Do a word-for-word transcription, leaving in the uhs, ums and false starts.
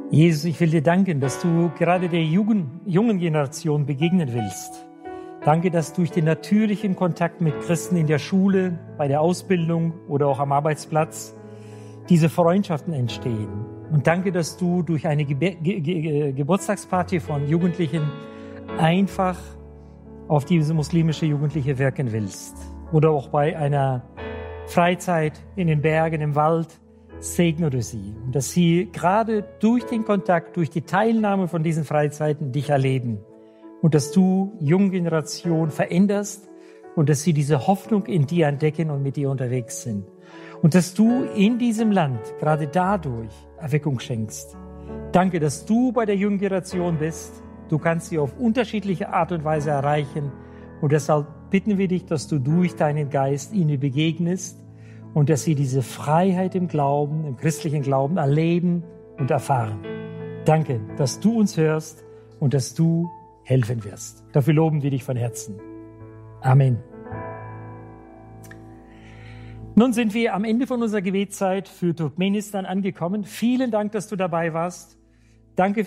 Jesus, ich will dir danken, dass du gerade der Jugend, jungen Generation begegnen willst. Danke, dass durch den natürlichen Kontakt mit Christen in der Schule, bei der Ausbildung oder auch am Arbeitsplatz diese Freundschaften entstehen. Und danke, dass du durch eine Ge- Ge- Ge- Geburtstagsparty von Jugendlichen einfach auf diese muslimische Jugendliche wirken willst. Oder auch bei einer Freizeit in den Bergen, im Wald, segne du sie. Und dass sie gerade durch den Kontakt, durch die Teilnahme von diesen Freizeiten dich erleben. Und dass du junge Generation veränderst und dass sie diese Hoffnung in dir entdecken und mit dir unterwegs sind. Und dass du in diesem Land gerade dadurch Erweckung schenkst. Danke, dass du bei der jungen Generation bist. Du kannst sie auf unterschiedliche Art und Weise erreichen. Und deshalb bitten wir dich, dass du durch deinen Geist ihnen begegnest und dass sie diese Freiheit im Glauben, im christlichen Glauben erleben und erfahren. Danke, dass du uns hörst und dass du helfen wirst. Dafür loben wir dich von Herzen. Amen. Nun sind wir am Ende von unserer Gebetszeit für Turkmenistan angekommen. Vielen Dank, dass du dabei warst. Danke für